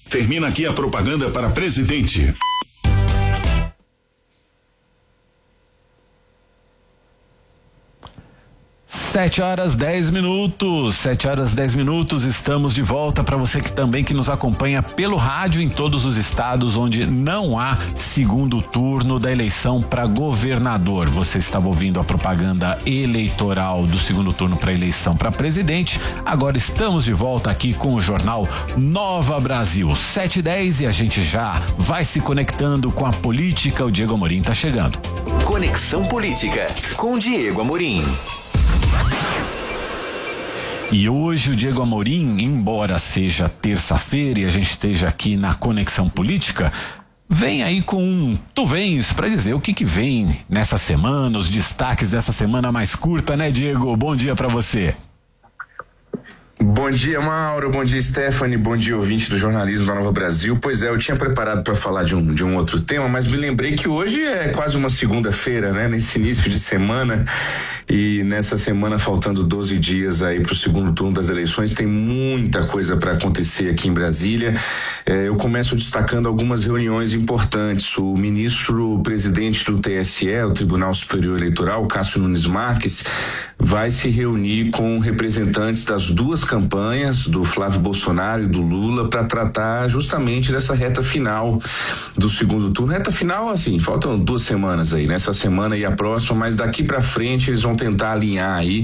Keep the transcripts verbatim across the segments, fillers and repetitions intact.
Termina aqui a propaganda para presidente. Sete horas, dez minutos, sete horas, dez minutos, estamos de volta para você que também que nos acompanha pelo rádio em todos os estados onde não há segundo turno da eleição para governador. Você estava ouvindo a propaganda eleitoral do segundo turno para eleição para presidente. Agora estamos de volta aqui com o jornal Nova Brasil, sete e dez, e a gente já vai se conectando com a política. O Diego Amorim tá chegando. Conexão Política com Diego Amorim. E hoje o Diego Amorim, embora seja terça-feira e a gente esteja aqui na Conexão Política, vem aí com um tu vens para dizer o que que vem nessa semana, os destaques dessa semana mais curta, né, Diego? Bom dia para você. Bom dia, Mauro, bom dia, Stephanie, bom dia, ouvinte do jornalismo da Nova Brasil. Pois é, eu tinha preparado para falar de um, de um outro tema, mas me lembrei que hoje é quase uma segunda-feira, né? Nesse início de semana, e nessa semana faltando doze dias aí para o segundo turno das eleições, tem muita coisa para acontecer aqui em Brasília. É, eu começo destacando algumas reuniões importantes. O ministro presidente do T S E, o Tribunal Superior Eleitoral, Cássio Nunes Marques, vai se reunir com representantes das duas campanhas do Flávio Bolsonaro e do Lula para tratar justamente dessa reta final do segundo turno. Reta final, assim, faltam duas semanas aí, nessa semana e a próxima, mas daqui para frente eles vão tentar alinhar aí,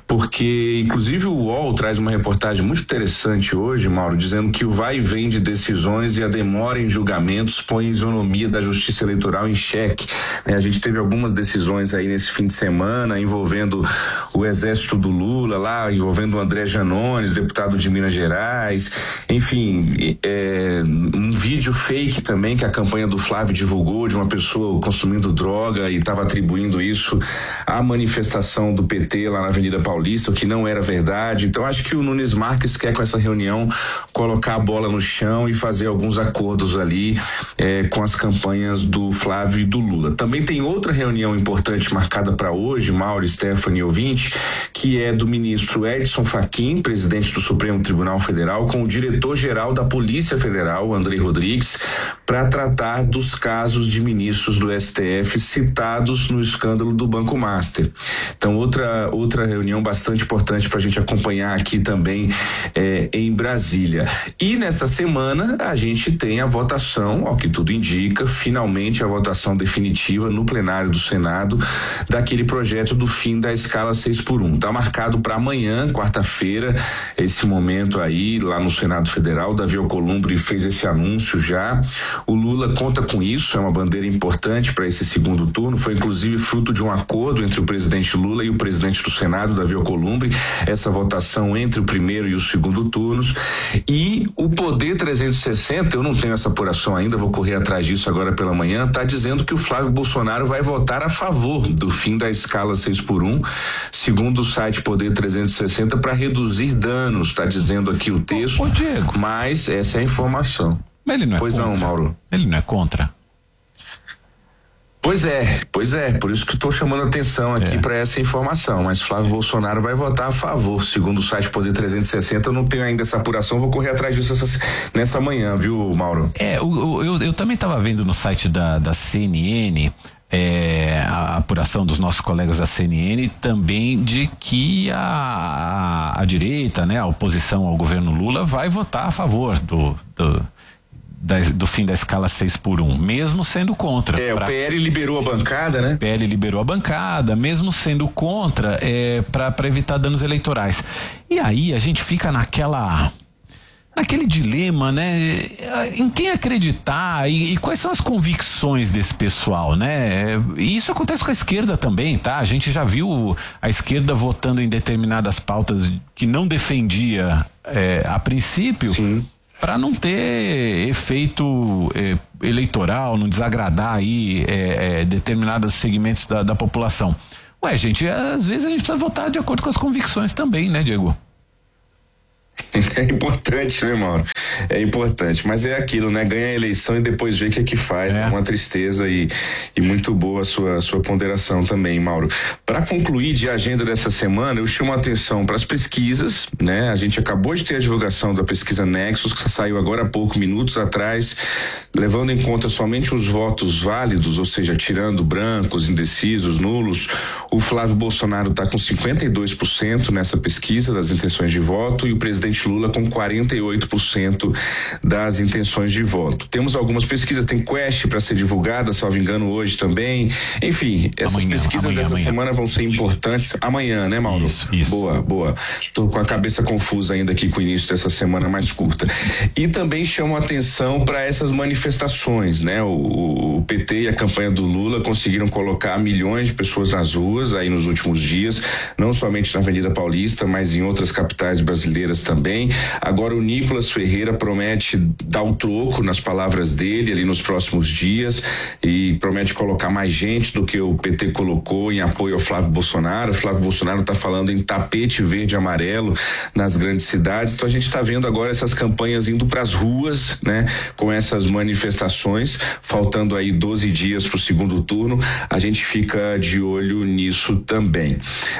porque inclusive o U O L traz uma reportagem muito interessante hoje, Mauro, dizendo que o vai e vem de decisões e a demora em julgamentos põe a isonomia da justiça eleitoral em xeque. Né? A gente teve algumas decisões aí nesse fim de semana envolvendo o exército do Lula lá, envolvendo o André Janones, deputado de Minas Gerais, enfim, é, um vídeo fake também que a campanha do Flávio divulgou de uma pessoa consumindo droga e estava atribuindo isso à manifestação do P T lá na Avenida Paulista, o que não era verdade. Então acho que o Nunes Marques quer com essa reunião colocar a bola no chão e fazer alguns acordos ali é, com as campanhas do Flávio e do Lula. Também tem outra reunião importante marcada para hoje, Mauro, Stephanie, ouvinte, que é do ministro Edson Fachin, presidente do Supremo Tribunal Federal, com o diretor-geral da Polícia Federal, Andrei Rodrigues, para tratar dos casos de ministros do S T F citados no escândalo do Banco Master. Então, outra, outra reunião bastante importante para a gente acompanhar aqui também é, em Brasília. E nessa semana a gente tem a votação, ao que tudo indica, finalmente a votação definitiva no plenário do Senado daquele projeto do fim da escala seis por um. Está marcado para amanhã, quarta-feira, esse momento aí lá no Senado Federal. Davi Alcolumbre fez esse anúncio já. O Lula conta com isso, é uma bandeira importante para esse segundo turno. Foi inclusive fruto de um acordo entre o presidente Lula e o presidente do Senado, Davi Alcolumbre, essa votação entre o primeiro e o segundo turnos. E o Poder trezentos e sessenta, eu não tenho essa apuração ainda, vou correr atrás disso agora pela manhã, está dizendo que o Flávio Bolsonaro vai votar a favor do fim da escala seis por um, segundo o site Poder trezentos e sessenta, para reduzir danos, está dizendo aqui o texto. Ô, Diego. Mas essa é a informação. Mas ele não é pois contra. não, Mauro. Ele não é contra. Pois é, pois é, por isso que estou chamando atenção aqui é. para essa informação, mas Flávio Bolsonaro vai votar a favor, segundo o site Poder trezentos e sessenta. Eu não tenho ainda essa apuração, vou correr atrás disso essa, nessa manhã, viu, Mauro? É, o, o, eu, eu também estava vendo no site da, da C N N, é, a apuração dos nossos colegas da C N N também de que a, a, a direita, né, a oposição ao governo Lula vai votar a favor do, do Da, do fim da escala seis por um, mesmo sendo contra. É, pra, o P L liberou a bancada, né? O P L liberou a bancada, mesmo sendo contra, é, para evitar danos eleitorais. E aí a gente fica naquela naquele dilema, né? Em quem acreditar e, e quais são as convicções desse pessoal, né? E isso acontece com a esquerda também, tá? A gente já viu a esquerda votando em determinadas pautas que não defendia é, a princípio. Sim. Para não ter efeito eh, eleitoral, não desagradar aí eh, eh, determinados segmentos da, da população. Ué, gente, às vezes a gente precisa votar de acordo com as convicções também, né, Diego? É importante, né, Mauro? é importante. Mas é aquilo, né? Ganha a eleição e depois vê o que é que faz. É, é uma tristeza e, e muito boa a sua, sua ponderação também, Mauro. Para concluir de agenda dessa semana, eu chamo a atenção para as pesquisas, né? A gente acabou de ter a divulgação da pesquisa Nexus, que saiu agora há pouco, minutos atrás, levando em conta somente os votos válidos, ou seja, tirando brancos, indecisos, nulos. O Flávio Bolsonaro está com cinquenta e dois por cento nessa pesquisa das intenções de voto e o presidente Lula com quarenta e oito por cento das intenções de voto. Temos algumas pesquisas, tem Quest para ser divulgada, salvo engano, hoje também. Enfim, essas amanhã, pesquisas amanhã, dessa amanhã. semana vão ser importantes amanhã, né, Mauro? Isso, isso. Boa, boa. Estou com a cabeça confusa ainda aqui com o início dessa semana mais curta. E também chamo a atenção para essas manifestações, né? O, o P T e a campanha do Lula conseguiram colocar milhões de pessoas nas ruas aí nos últimos dias, não somente na Avenida Paulista, mas em outras capitais brasileiras também. Agora o Nicolas Ferreira promete dar o troco, nas palavras dele, ali nos próximos dias, e promete colocar mais gente do que o P T colocou em apoio ao Flávio Bolsonaro. O Flávio Bolsonaro está falando em tapete verde e amarelo nas grandes cidades. Então a gente está vendo agora essas campanhas indo para as ruas, né? Com essas manifestações, faltando aí doze dias para o segundo turno, a gente fica de olho nisso também.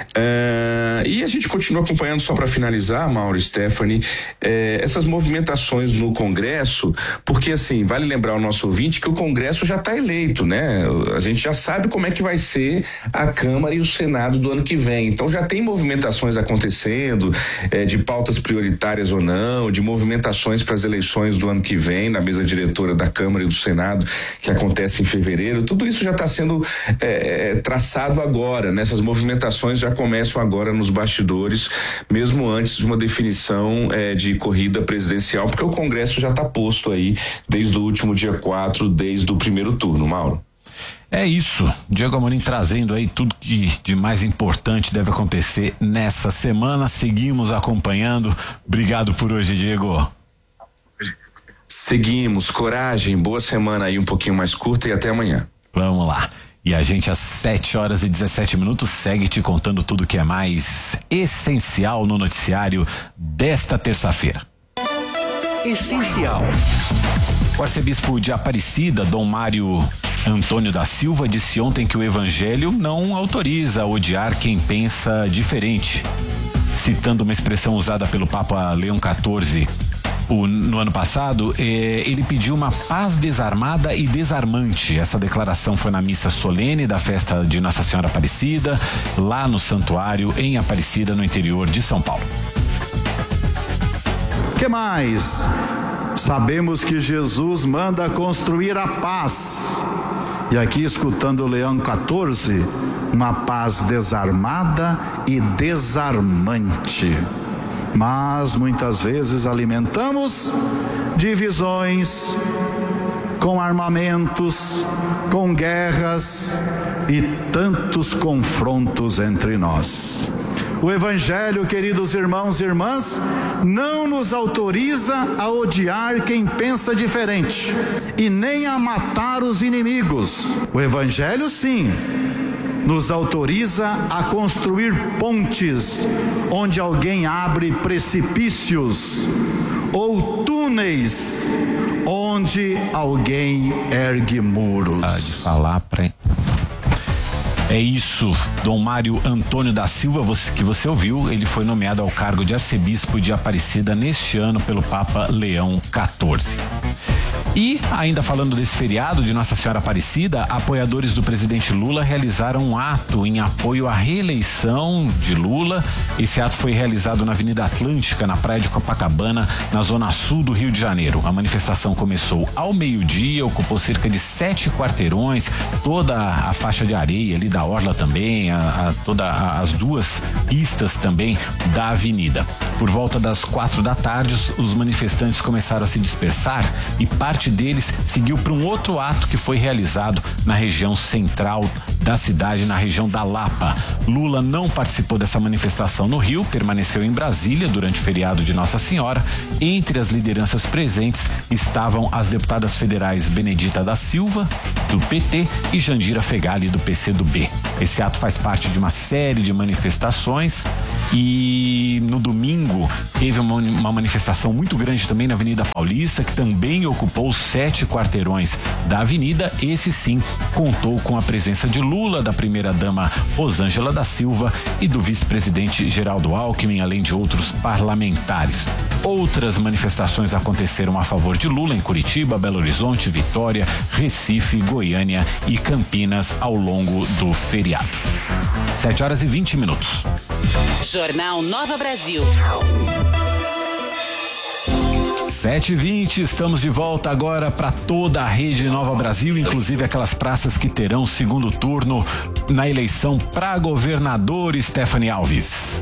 Uh, e a gente continua acompanhando, só para finalizar, Mauro e Stephanie, eh, essas movimentações no Congresso, porque assim, vale lembrar ao nosso ouvinte que o Congresso já está eleito, né? A gente já sabe como é que vai ser a Câmara e o Senado do ano que vem. Então já tem movimentações acontecendo, eh, de pautas prioritárias ou não, de movimentações para as eleições do ano que vem, na mesa diretora da Câmara e do Senado, que acontece em fevereiro. Tudo isso já está sendo eh, traçado agora, né? Essas movimentações já começam agora nos bastidores, mesmo antes de uma definição eh, de corrida presidencial, porque o Congresso já está posto aí desde o último dia quatro, desde o primeiro turno, Mauro. É isso, Diego Amorim trazendo aí tudo que de mais importante deve acontecer nessa semana. Seguimos acompanhando. Obrigado por hoje, Diego. Seguimos, coragem, boa semana aí, um pouquinho mais curta, e até amanhã. Vamos lá. E a gente às sete horas e dezessete minutos segue te contando tudo que é mais essencial no noticiário desta terça-feira. Essencial. O arcebispo de Aparecida, Dom Mário Antônio da Silva, disse ontem que o evangelho não autoriza a odiar quem pensa diferente. Citando uma expressão usada pelo Papa Leão quatorze o, no ano passado, eh, ele pediu uma paz desarmada e desarmante. Essa declaração foi na missa solene da festa de Nossa Senhora Aparecida, lá no santuário em Aparecida, no interior de São Paulo. Que mais? Sabemos que Jesus manda construir a paz. E aqui, escutando o Leão quatorze, uma paz desarmada e desarmante. Mas muitas vezes alimentamos divisões com armamentos, com guerras e tantos confrontos entre nós. O Evangelho, queridos irmãos e irmãs, não nos autoriza a odiar quem pensa diferente e nem a matar os inimigos. O Evangelho, sim, nos autoriza a construir pontes onde alguém abre precipícios, ou túneis onde alguém ergue muros. Ah, de falar pra... É isso, Dom Mário Antônio da Silva, você, que você ouviu, ele foi nomeado ao cargo de arcebispo de Aparecida neste ano pelo Papa Leão quatorze. E, ainda falando desse feriado de Nossa Senhora Aparecida, apoiadores do presidente Lula realizaram um ato em apoio à reeleição de Lula. Esse ato foi realizado na Avenida Atlântica, na praia de Copacabana, na zona sul do Rio de Janeiro. A manifestação começou ao meio-dia, ocupou cerca de sete quarteirões, toda a faixa de areia ali da orla também, a, a, toda a, as duas pistas também da avenida. Por volta das quatro da tarde, os, os manifestantes começaram a se dispersar e parte deles seguiu para um outro ato que foi realizado na região central da cidade, na região da Lapa. Lula não participou dessa manifestação no Rio, permaneceu em Brasília durante o feriado de Nossa Senhora. Entre as lideranças presentes estavam as deputadas federais Benedita da Silva, do P T, e Jandira Fegali, do P C do B. Esse ato faz parte de uma série de manifestações e no domingo teve uma, uma manifestação muito grande também na Avenida Paulista, que também ocupou sete quarteirões da avenida. Esse sim contou com a presença de Lula, da primeira-dama Rosângela da Silva e do vice-presidente Geraldo Alckmin, além de outros parlamentares. Outras manifestações aconteceram a favor de Lula em Curitiba, Belo Horizonte, Vitória, Recife, Goiânia e Campinas ao longo do feriado. sete horas e vinte minutos. Jornal Nova Brasil. sete e vinte, estamos de volta agora para toda a rede Nova Brasil, inclusive aquelas praças que terão segundo turno na eleição para governador. Stephanie Alves.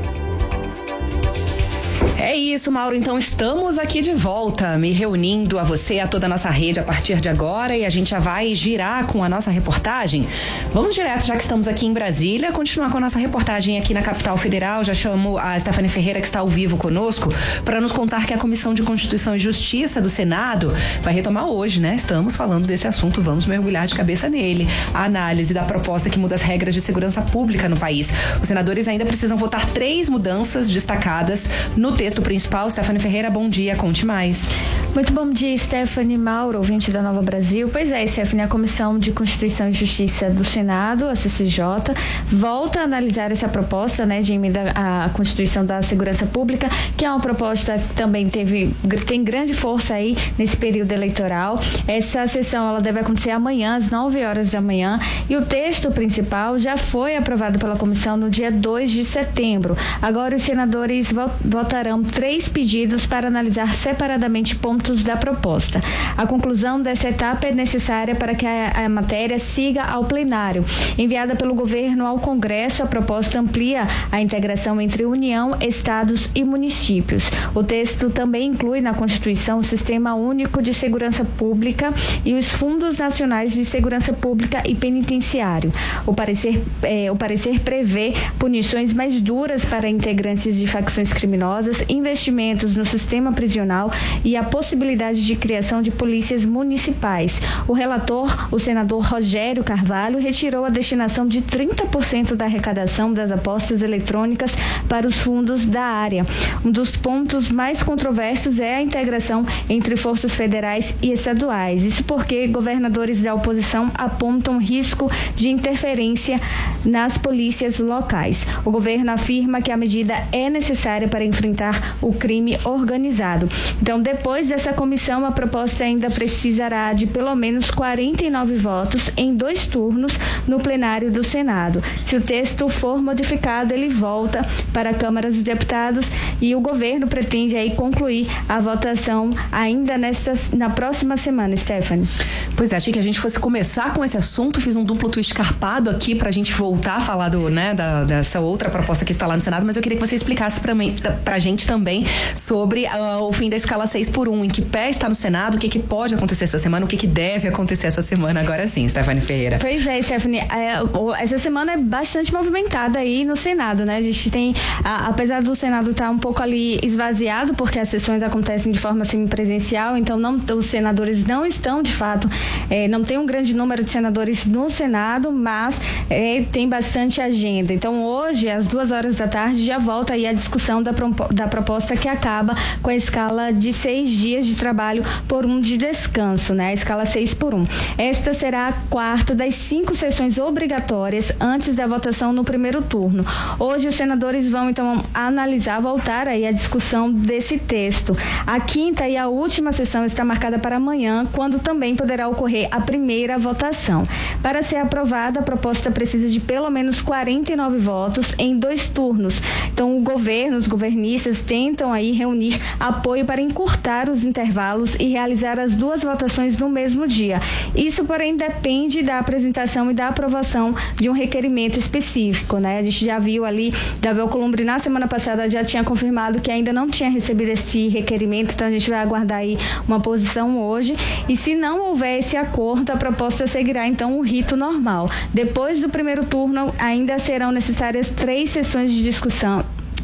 É isso, Mauro. Então estamos aqui de volta, me reunindo a você e a toda a nossa rede a partir de agora, e a gente já vai girar com a nossa reportagem. Vamos direto, já que estamos aqui em Brasília, continuar com a nossa reportagem aqui na capital federal. Já chamo a Stephanie Ferreira, que está ao vivo conosco, para nos contar que a Comissão de Constituição e Justiça do Senado vai retomar hoje, né? Estamos falando desse assunto, vamos mergulhar de cabeça nele. A análise da proposta que muda as regras de segurança pública no país. Os senadores ainda precisam votar três mudanças destacadas no texto principal. Stephanie Ferreira, bom dia, conte mais. Muito bom dia, Stephanie, Mauro, ouvinte da Nova Brasil. Pois é, Stephanie, a Comissão de Constituição e Justiça do Senado, a C C J, volta a analisar essa proposta, né, de emenda à Constituição da Segurança Pública, que é uma proposta que também teve, tem grande força aí nesse período eleitoral. Essa sessão, ela deve acontecer amanhã, às nove horas da manhã, e o texto principal já foi aprovado pela comissão no dia dois de setembro. Agora os senadores votarão três pedidos para analisar separadamente pontos da proposta. A conclusão dessa etapa é necessária para que a, a matéria siga ao plenário. Enviada pelo governo ao Congresso, a proposta amplia a integração entre União, estados e municípios. O texto também inclui na Constituição o Sistema Único de Segurança Pública e os Fundos Nacionais de Segurança Pública e Penitenciário. O parecer, eh, o parecer prevê punições mais duras para integrantes de facções criminosas, investimentos no sistema prisional e a possibilidade de criação de polícias municipais. O relator, o senador Rogério Carvalho, retirou a destinação de trinta por cento da arrecadação das apostas eletrônicas para os fundos da área. Um dos pontos mais controversos é a integração entre forças federais e estaduais. Isso porque governadores da oposição apontam risco de interferência nas polícias locais. O governo afirma que a medida é necessária para enfrentar o crime organizado. Então, depois dessa comissão, a proposta ainda precisará de pelo menos quarenta e nove votos em dois turnos no plenário do Senado. Se o texto for modificado, ele volta para a Câmara dos Deputados e o governo pretende aí concluir a votação ainda nessa, na próxima semana, Stephanie. Pois é, achei que a gente fosse começar com esse assunto, fiz um duplo twist carpado aqui pra gente voltar a falar do, né, da, dessa outra proposta que está lá no Senado, mas eu queria que você explicasse pra, mim, pra gente também sobre uh, o fim da escala seis por um, em que pé está no Senado, o que, que pode acontecer essa semana, o que, que deve acontecer essa semana, agora sim, Stephanie Ferreira. Pois é, Stephanie, é, essa semana é bastante movimentada aí no Senado, né? A gente tem, a, apesar do Senado estar um pouco ali esvaziado, porque as sessões acontecem de forma semipresencial, então não, os senadores não estão, de fato, é, não tem um grande número de senadores no Senado, mas é, tem bastante agenda. Então hoje, às duas horas da tarde, já volta aí a discussão da, da proposta que acaba com a escala de seis dias de trabalho por um de descanso, né? A escala seis por um. Esta será a quarta das cinco sessões obrigatórias antes da votação no primeiro turno. Hoje os senadores vão então analisar, voltar aí a discussão desse texto. A quinta e a última sessão está marcada para amanhã, quando também poderá ocorrer a primeira votação. Para ser aprovada, a proposta precisa de pelo menos quarenta e nove votos em dois turnos. Então o governo, os governistas tentam aí reunir apoio para encurtar os intervalos e realizar as duas votações no mesmo dia. Isso, porém, depende da apresentação e da aprovação de um requerimento específico, né? A gente já viu ali, Davi Alcolumbre na semana passada já tinha confirmado que ainda não tinha recebido esse requerimento, então a gente vai aguardar aí uma posição hoje, e se não houver esse acordo, a proposta seguirá então o rito normal. Depois do primeiro turno, ainda serão necessárias três sessões de discussão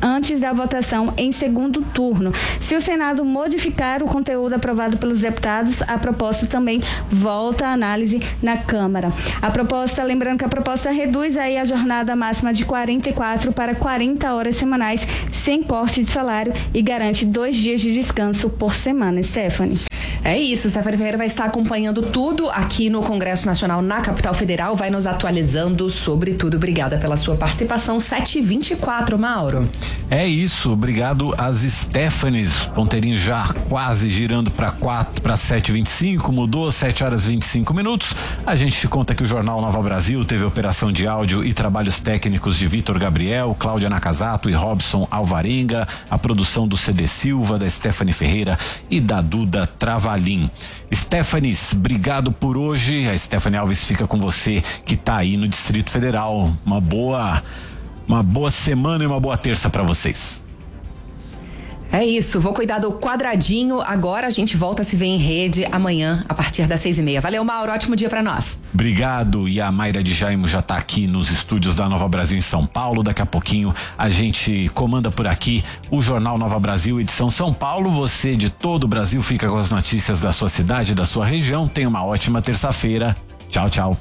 antes da votação em segundo turno. Se o Senado modificar o conteúdo aprovado pelos deputados, a proposta também volta à análise na Câmara. A proposta, lembrando que a proposta reduz aí a jornada máxima de quarenta e quatro para quarenta horas semanais, sem corte de salário, e garante dois dias de descanso por semana. Stephanie. É isso, Stephanie Ferreira vai estar acompanhando tudo aqui no Congresso Nacional, na Capital Federal, vai nos atualizando sobre tudo. Obrigada pela sua participação. sete e vinte e quatro, Mauro. É isso, obrigado às Stephanies. Ponteirinho já quase girando para quatro, para sete e vinte e cinco, mudou, sete horas e vinte e cinco minutos. A gente te conta que o Jornal Nova Brasil teve operação de áudio e trabalhos técnicos de Vitor Gabriel, Cláudia Nakazato e Robson Alvarenga, a produção do C D Silva, da Stephanie Ferreira e da Duda Travalim. Stephanie, obrigado por hoje. A Stephanie Alves fica com você que tá aí no Distrito Federal. Uma boa, uma boa semana e uma boa terça para vocês. É isso, vou cuidar do quadradinho. Agora a gente volta a se ver em rede amanhã a partir das seis e meia. Valeu, Mauro, ótimo dia pra nós. Obrigado, e a Mayra de Jaimo já tá aqui nos estúdios da Nova Brasil em São Paulo. Daqui a pouquinho a gente comanda por aqui o Jornal Nova Brasil, edição São Paulo. Você de todo o Brasil fica com as notícias da sua cidade, da sua região. Tenha uma ótima terça-feira. Tchau, tchau.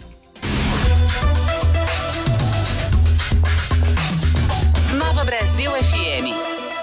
Nova Brasil F M.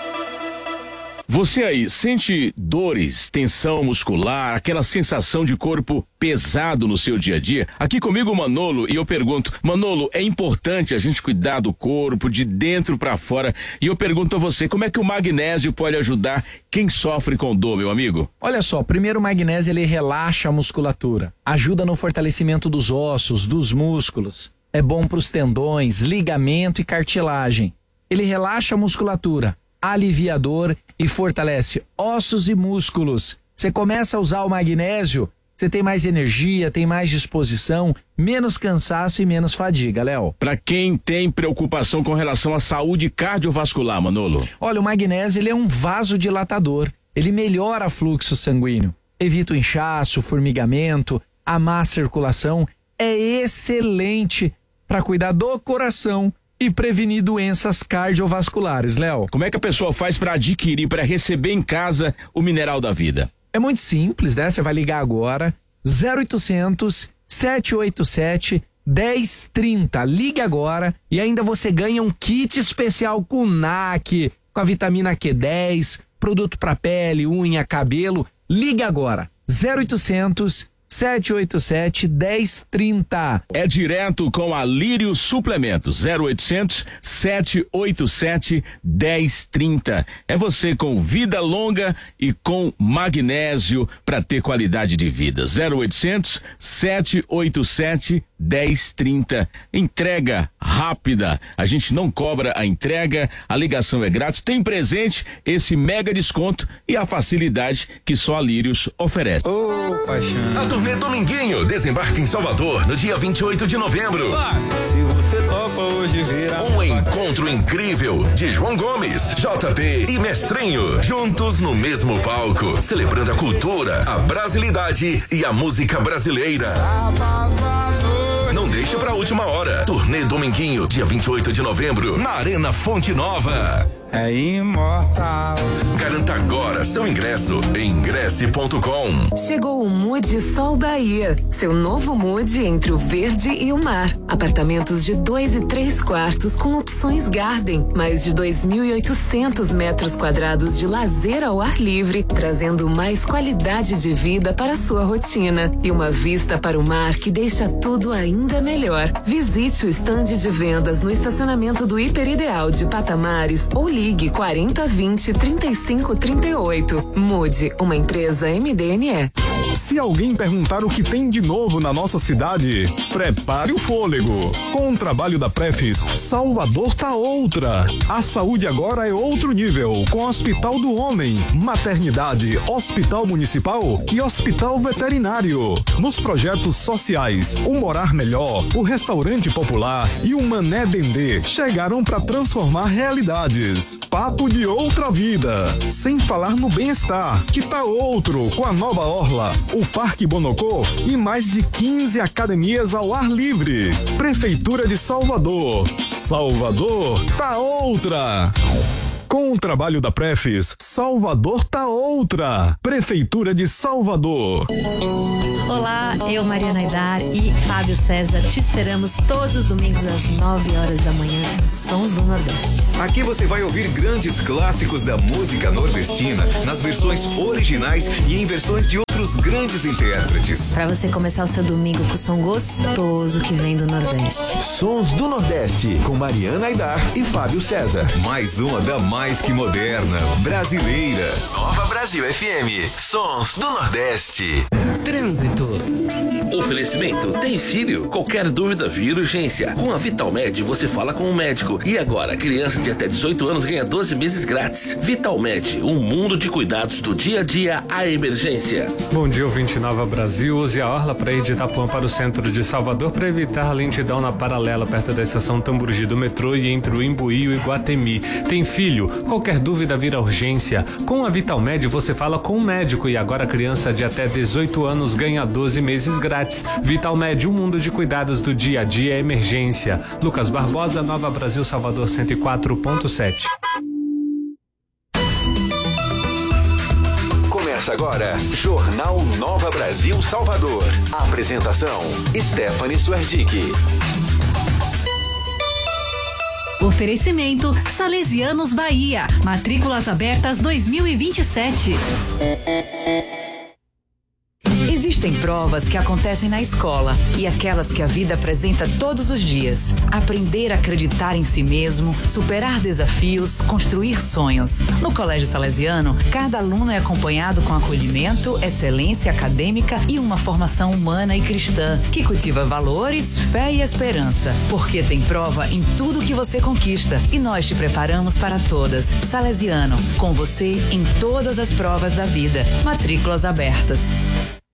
Você aí sente dores, tensão muscular, aquela sensação de corpo pesado no seu dia a dia? Aqui comigo o Manolo, e eu pergunto, Manolo, é importante a gente cuidar do corpo de dentro para fora, e eu pergunto a você, como é que o magnésio pode ajudar quem sofre com dor, meu amigo? Olha só, primeiro o magnésio ele relaxa a musculatura, ajuda no fortalecimento dos ossos, dos músculos, é bom para os tendões, ligamento e cartilagem. Ele relaxa a musculatura, aliviador e fortalece ossos e músculos. Você começa a usar o magnésio, você tem mais energia, tem mais disposição, menos cansaço e menos fadiga, Léo. Para quem tem preocupação com relação à saúde cardiovascular, Manolo? Olha, o magnésio ele é um vasodilatador, ele melhora o fluxo sanguíneo, evita o inchaço, o formigamento, a má circulação, é excelente para cuidar do coração e prevenir doenças cardiovasculares, Léo. Como é que a pessoa faz para adquirir, para receber em casa o Mineral da Vida? É muito simples, né? Você vai ligar agora, zero oitocentos, sete oito sete, um zero três zero. Ligue agora e ainda você ganha um kit especial com N A C, com a vitamina Q dez, produto para pele, unha, cabelo. Ligue agora, zero oitocentos, sete oito sete, um zero três zero. É direto com a Lírio Suplementos, zero oitocentos, sete oito sete, um zero três zero. É você com vida longa e com magnésio para ter qualidade de vida. zero oitocentos, sete oito sete, um zero três zero. Entrega rápida, a gente não cobra a entrega, a ligação é grátis, tem presente esse mega desconto e a facilidade que só a Lírios oferece. Ô, paixão. A turnê Dominguinho desembarca em Salvador no dia vinte e oito de novembro. Se você topa hoje vira um encontro incrível de João Gomes, J P e Mestrinho, juntos no mesmo palco, celebrando a cultura, a brasilidade e a música brasileira. Não deixe pra última hora. Turnê Dominguinho, dia vinte e oito de novembro, na Arena Fonte Nova. É imortal. Garanta agora seu ingresso em ingresse ponto com. Chegou o Mood Sol Bahia, seu novo Mood entre o verde e o mar. Apartamentos de dois e três quartos com opções Garden, mais de dois mil e oitocentos metros quadrados de lazer ao ar livre, trazendo mais qualidade de vida para a sua rotina e uma vista para o mar que deixa tudo ainda melhor. Visite o estande de vendas no estacionamento do Hiper Ideal de Patamares ou ligue quarenta vinte, trinta e cinco, trinta e oito. Mude, uma empresa M D N E. Se alguém perguntar o que tem de novo na nossa cidade, prepare o fôlego. Com o trabalho da Prefis, Salvador tá outra. A saúde agora é outro nível, com Hospital do Homem, Maternidade, Hospital Municipal e Hospital Veterinário. Nos projetos sociais, o Morar Melhor, o Restaurante Popular e o Mané Dendê chegaram para transformar realidades. Papo de outra vida. Sem falar no bem-estar, que tá outro, com a nova orla, o Parque Bonocô e mais de quinze academias ao ar livre. Prefeitura de Salvador. Salvador tá outra. Com o trabalho da Prefis, Salvador tá outra. Prefeitura de Salvador. Olá, eu, Mariana Aidar e Fábio César te esperamos todos os domingos às nove horas da manhã nos Sons do Nordeste. Aqui você vai ouvir grandes clássicos da música nordestina nas versões originais e em versões de outros grandes intérpretes. Para você começar o seu domingo com o som gostoso que vem do Nordeste. Sons do Nordeste, com Mariana Aidar e Fábio César. Mais uma da mais que moderna, brasileira. Nova Brasil F M, Sons do Nordeste. Trânsito. Oferecimento: tem filho? Qualquer dúvida, vira urgência. Com a Vitalmed você fala com o médico. E agora, criança de até dezoito anos ganha doze meses grátis. Vitalmed, um mundo de cuidados do dia a dia à emergência. Bom dia, ouvinte Nova Brasil. Use a orla para ir de Itapuã para o centro de Salvador para evitar lentidão na paralela perto da estação Tamborgi do metrô e entre o Imbuí e o Iguatemi. Tem filho? Qualquer dúvida, vira urgência. Com a Vitalmed você fala com o médico. E agora, criança de até dezoito anos ganha doze meses grátis. Vitalmed, um mundo de cuidados do dia a dia à emergência. Lucas Barbosa, Nova Brasil, Salvador cento e quatro ponto sete. Começa agora, Jornal Nova Brasil Salvador. Apresentação: Stephanie Suerdick. Oferecimento: Salesianos Bahia. Matrículas abertas dois mil e vinte e sete. Existem provas que acontecem na escola e aquelas que a vida apresenta todos os dias. Aprender a acreditar em si mesmo, superar desafios, construir sonhos. No Colégio Salesiano, cada aluno é acompanhado com acolhimento, excelência acadêmica e uma formação humana e cristã que cultiva valores, fé e esperança. Porque tem prova em tudo que você conquista e nós te preparamos para todas. Salesiano, com você em todas as provas da vida. Matrículas abertas.